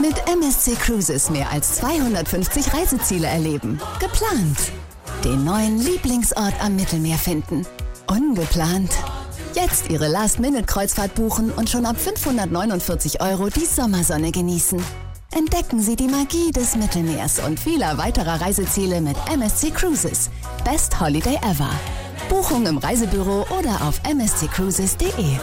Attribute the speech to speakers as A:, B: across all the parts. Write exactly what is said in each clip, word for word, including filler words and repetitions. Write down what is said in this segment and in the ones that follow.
A: Mit M S C Cruises mehr als zweihundertfünfzig Reiseziele erleben. Geplant. Den neuen Lieblingsort am Mittelmeer finden. Ungeplant. Jetzt Ihre Last-Minute-Kreuzfahrt buchen und schon ab fünfhundertneunundvierzig Euro die Sommersonne genießen. Entdecken Sie die Magie des Mittelmeers und vieler weiterer Reiseziele mit M S C Cruises. Best Holiday ever. Buchung im Reisebüro oder auf m s c cruises punkt d e.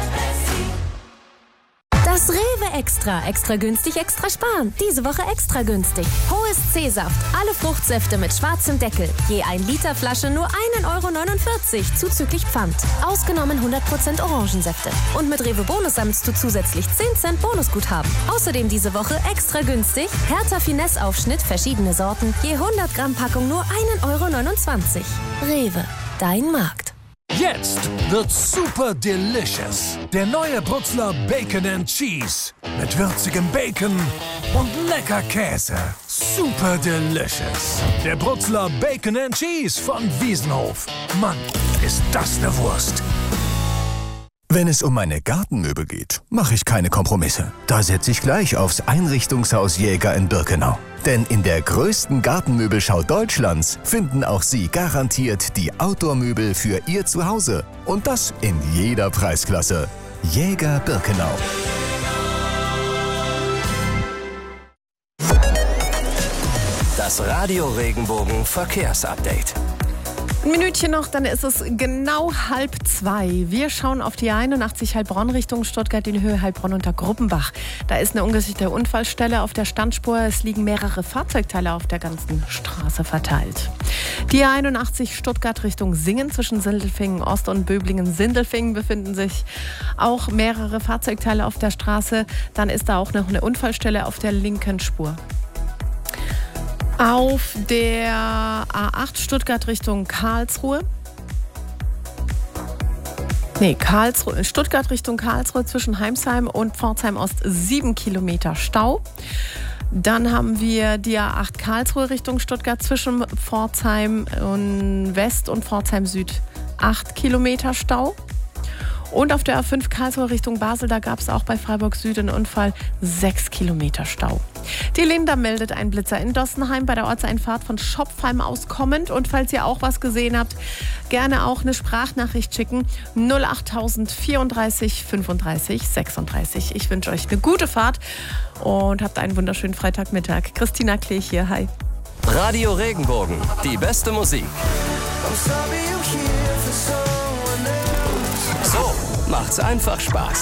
B: Das Rewe Extra. Extra günstig, extra sparen. Diese Woche extra günstig. Hohes C-Saft. Alle Fruchtsäfte mit schwarzem Deckel. Je ein Liter Flasche nur ein Euro neunundvierzig zuzüglich Pfand. Ausgenommen hundert Prozent Orangensäfte. Und mit Rewe Bonus sammelst du zusätzlich zehn Cent Bonusguthaben. Außerdem diese Woche extra günstig. Hertha Finesse Aufschnitt, verschiedene Sorten. Je hundert Gramm Packung nur ein Euro neunundzwanzig. Rewe. Dein Markt.
C: Jetzt wird's super delicious. Der neue Brutzler Bacon and Cheese. Mit würzigem Bacon und lecker Käse. Super delicious. Der Brutzler Bacon and Cheese von Wiesenhof. Mann, ist das eine Wurst.
D: Wenn es um meine Gartenmöbel geht, mache ich keine Kompromisse. Da setze ich gleich aufs Einrichtungshaus Jäger in Birkenau. Denn in der größten Gartenmöbelschau Deutschlands finden auch Sie garantiert die Outdoor-Möbel für Ihr Zuhause. Und das in jeder Preisklasse. Jäger Birkenau.
E: Das Radio Regenbogen Verkehrsupdate.
F: Ein Minütchen noch, dann ist es genau halb zwei. Wir schauen auf die einundachtzig Heilbronn Richtung Stuttgart in Höhe Heilbronn unter Gruppenbach. Da ist eine ungesicherte Unfallstelle auf der Standspur. Es liegen mehrere Fahrzeugteile auf der ganzen Straße verteilt. Die einundachtzig Stuttgart Richtung Singen zwischen Sindelfingen Ost und Böblingen-Sindelfingen befinden sich auch mehrere Fahrzeugteile auf der Straße. Dann ist da auch noch eine Unfallstelle auf der linken Spur. Auf der A acht Stuttgart Richtung Karlsruhe. Nee, Karlsruhe, Stuttgart Richtung Karlsruhe zwischen Heimsheim und Pforzheim Ost sieben Kilometer Stau. Dann haben wir die A acht Karlsruhe Richtung Stuttgart zwischen Pforzheim und West und Pforzheim Süd acht Kilometer Stau. Und auf der A fünf Karlsruhe Richtung Basel, da gab es auch bei Freiburg Süd einen Unfall, sechs Kilometer Stau. Die Linda meldet einen Blitzer in Dossenheim bei der Ortseinfahrt von Schopfheim aus kommend. Und falls ihr auch was gesehen habt, gerne auch eine Sprachnachricht schicken. null achttausend vierunddreißig fünfunddreißig sechsunddreißig. Ich wünsche euch eine gute Fahrt und habt einen wunderschönen Freitagmittag. Christina Klech hier, hi.
E: Radio Regenbogen, die beste Musik. So macht's einfach Spaß.